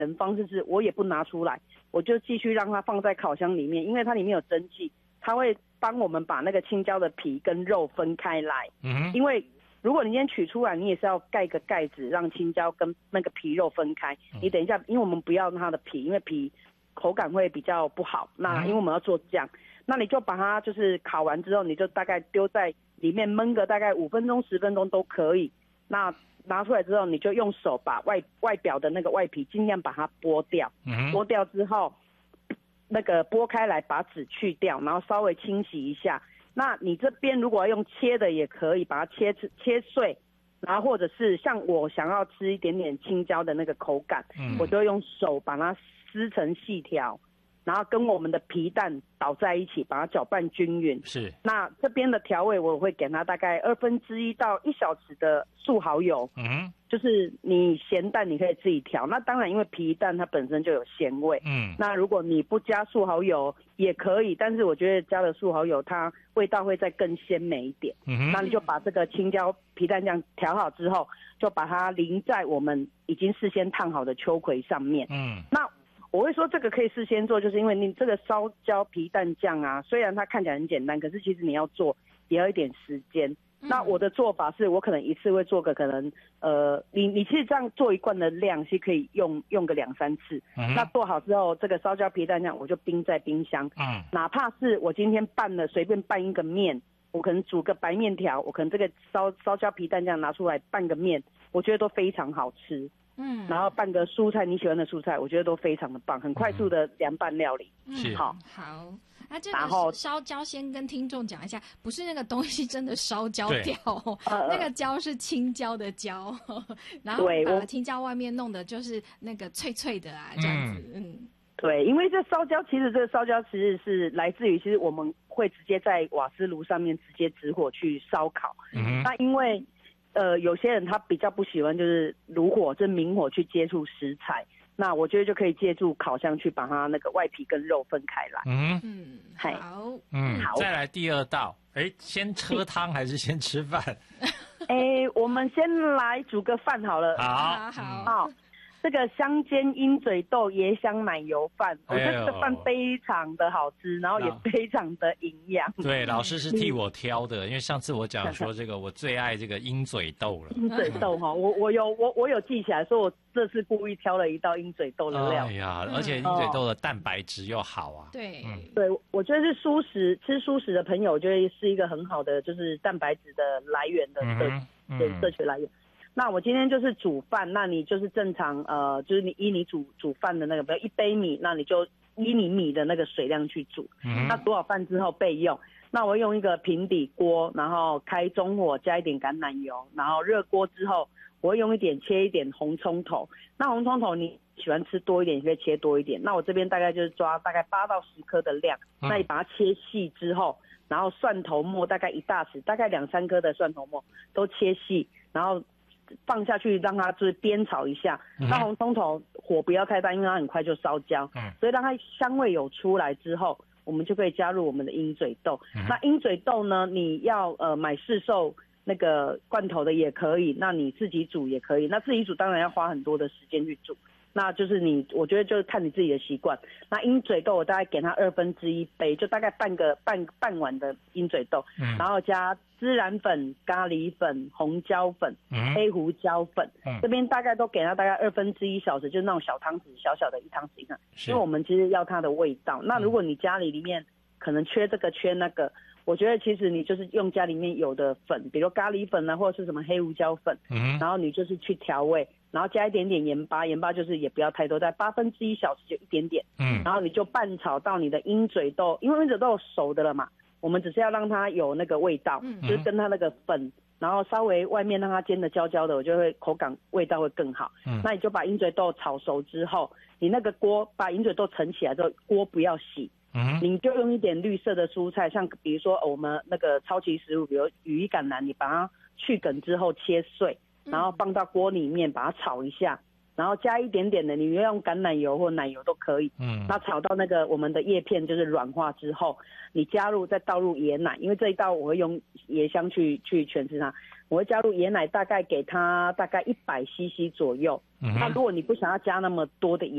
的方式是，我也不拿出来，我就继续让它放在烤箱里面，因为它里面有蒸汽，它会帮我们把那个青椒的皮跟肉分开来。因为如果你今天取出来，你也是要盖个盖子，让青椒跟那个皮肉分开。你等一下，因为我们不要它的皮，因为皮口感会比较不好。那因为我们要做酱，那你就把它就是烤完之后，你就大概丢在里面焖个大概5分钟10分钟都可以。那拿出来之后，你就用手把外表的那个外皮尽量把它剥掉。剥掉之后，那个剥开来把籽去掉，然后稍微清洗一下。那你这边如果要用切的也可以，把它切碎，然后或者是像我想要吃一点点青椒的那个口感，我就用手把它撕成细条，然后跟我们的皮蛋倒在一起，把它搅拌均匀。 是。 那这边的调味我会给它大概1/2到1小匙的素蚝油。就是你咸淡你可以自己调。那当然因为皮蛋它本身就有咸味。那如果你不加素蚝油也可以，但是我觉得加了素蚝油它味道会再更鲜美一点。那你就把这个青椒皮蛋酱调好之后，就把它淋在我们已经事先烫好的秋葵上面。那我会说这个可以事先做，就是因为你这个烧椒皮蛋酱啊，虽然它看起来很简单，可是其实你要做也要一点时间。那我的做法是我可能一次会做个可能你其实这样做一罐的量是可以用个2-3次。那做好之后，这个烧椒皮蛋酱我就冰在冰箱。哪怕是我今天随便拌一个面，我可能煮个白面条，我可能这个烧椒皮蛋酱拿出来拌个面，我觉得都非常好吃。然后拌个蔬菜，你喜欢的蔬菜，我觉得都非常的棒，很快速的凉拌料理。好。 那这个烧椒先跟听众讲一下，不是那个东西真的烧焦掉，那个椒是青椒的椒，然后把青椒外面弄的就是那个脆脆的啊，这样子。 对，因为这烧椒其实是来自于，其实我们会直接在瓦斯炉上面直接直火去烧烤。那因为有些人他比较不喜欢就是炉火，就是明火去接触食材。那我觉得就可以借助烤箱去把它那个外皮跟肉分开来。 好。 再来第2道，先喝汤还是先吃饭？ 我们先来煮个饭好了。好。这个香煎鹰嘴豆椰香奶油饭，我觉得这个饭非常的好吃，然后也非常的营养。 对，老师是替我挑的，因为上次我讲说这个我最爱这个鹰嘴豆了。 鹰嘴豆哈，我有记起来，说我这次故意挑了一道鹰嘴豆的料。 而且鹰嘴豆的蛋白质又好啊。 对， 我觉得是吃素食的朋友，我觉得是一个很好的就是蛋白质的来源的摄取来源。那我今天就是煮饭，那你就是正常就是你依你煮饭的那个，比如1杯米，那你就依你米的那个水量去煮。那煮好饭之后备用。那我用一个平底锅，然后开中火，加一点橄榄油，然后热锅之后，我会用切一点红葱头。那红葱头你喜欢吃多一点，你可以切多一点。那我这边大概就是抓大概8到10颗的量。那你把它切细之后，然后蒜头末大概1大匙，大概2-3颗的蒜头末都切细，然后放下去让它就是煸炒一下。那红葱头火不要太大，因为它很快就烧焦。所以让它香味有出来之后，我们就可以加入我们的鹰嘴豆。那鹰嘴豆呢，你要买市售那个罐头的也可以，那你自己煮也可以。那自己煮当然要花很多的时间去煮，那就是我觉得就是看你自己的习惯。那鹰嘴豆我大概给它1/2杯，就大概半碗的鹰嘴豆，然后加孜然粉、咖喱粉、红椒粉、黑胡椒粉，这边大概都给它大概1/2小时，就是那种小汤匙小小的1汤匙以上，因为我们其实要它的味道。那如果你家里面可能缺这个缺那个，我觉得其实你就是用家里面有的粉，比如咖喱粉啊，或者是什么黑胡椒粉，然后你就是去调味，然后加一点点盐巴就是也不要太多，在1/8小时就一点点，然后你就拌炒到你的鹰嘴豆，因为鹰嘴豆熟的了嘛，我们只是要让它有那个味道，就是跟它那个粉，然后稍微外面让它煎的焦焦的，我就会口感味道会更好。那你就把鹰嘴豆炒熟之后，你那个锅把鹰嘴豆盛起来之后，锅不要洗。你就用一点绿色的蔬菜，像比如说我们那个超级食物，比如羽衣甘蓝，你把它去梗之后切碎，然后放到锅里面把它炒一下，然后加一点点的，你用橄榄油或奶油都可以。那炒到那个我们的叶片就是软化之后，你再倒入椰奶，因为这一道我会用椰香去诠释它。 我会加入椰奶，大概给它大概100cc 左右。那如果你不想要加那么多的